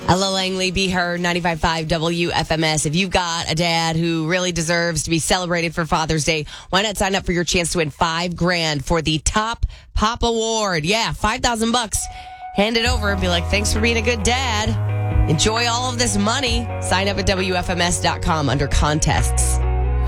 Ella Langley, Be Her, 95.5 WFMS. If you've got a dad who really deserves to be celebrated for Father's Day, why not sign up for your chance to win $5,000 for the Top Pop Award? Yeah, $5,000. Hand it over and be like, thanks for being a good dad. Enjoy all of this money. Sign up at WFMS.com under contests.